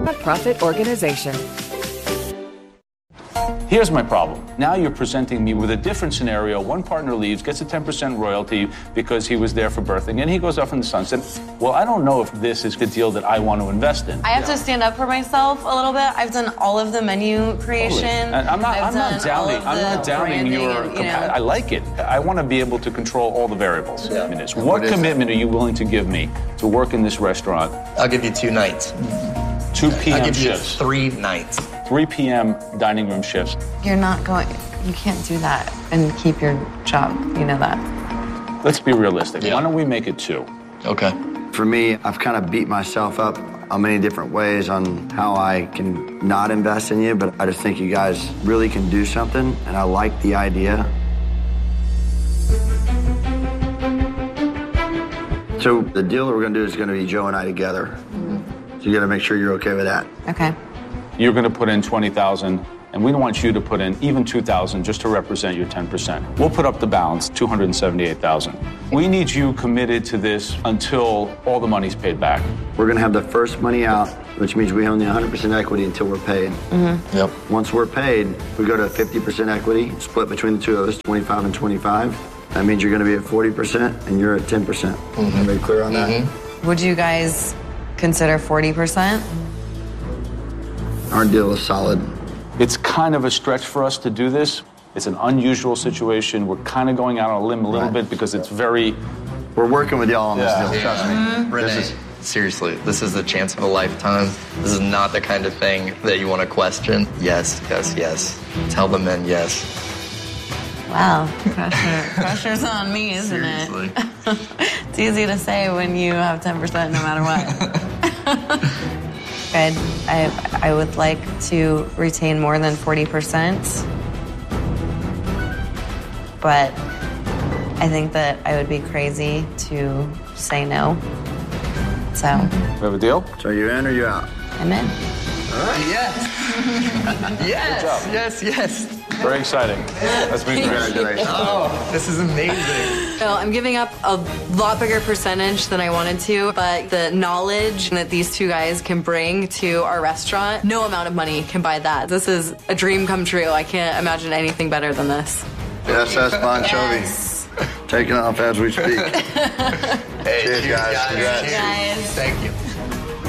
Nonprofit organization. Here's my problem. Now you're presenting me with a different scenario. One partner leaves, gets a 10% royalty because he was there for birthing, and he goes off in the sunset. Well, I don't know if this is a deal that I want to invest in. I have to stand up for myself a little bit. I've done all of the menu creation. Totally. And I'm not doubting your. I like it. I want to be able to control all the variables. Yeah. What commitment are you willing to give me to work in this restaurant? I'll give you 2 nights. 2 p.m. I'll give shifts. you 3 nights. 3 p.m. dining room shifts. You can't do that and keep your job. You know that. Let's be realistic. Yeah. Why don't we make it 2? Okay. For me, I've kind of beat myself up on many different ways on how I can not invest in you, but I just think you guys really can do something, and I like the idea. So the deal that we're going to do is going to be Joe and I together. Mm-hmm. So you got to make sure you're okay with that. Okay. You're going to put in $20,000, and we want you to put in even $2,000 just to represent your 10%. We'll put up the balance, $278,000. We need you committed to this until all the money's paid back. We're going to have the first money out, which means we own the 100% equity until we're paid. Mm-hmm. Yep. Once we're paid, we go to 50% equity, split between the two of us, 25 and 25. That means you're going to be at 40% and you're at 10%. Mm-hmm. Everybody clear on that? Would you guys consider 40%? Our deal is solid. It's kind of a stretch for us to do this. It's an unusual situation. We're kind of going out on a limb a little bit because it's very... We're working with y'all on this deal, trust me. Renee, seriously, this is the chance of a lifetime. This is not the kind of thing that you want to question. Yes, yes, yes. Tell the men yes. Wow, pressure's on me, isn't Seriously. it? It's easy to say when you have 10% no matter what. I would like to retain more than 40%, but I think that I would be crazy to say no. So. We have a deal? So are you in or you out? I'm in. All right, yes. Yes, Good job. yes, yes. Very exciting. That's been great. Oh, this is amazing. So I'm giving up a lot bigger percentage than I wanted to, but the knowledge that these two guys can bring to our restaurant, no amount of money can buy that. This is a dream come true. I can't imagine anything better than this. SS Bon Jovi. Yes. Taking off as we speak. Hey, cheers, guys. Cheers. Guys. Thank you.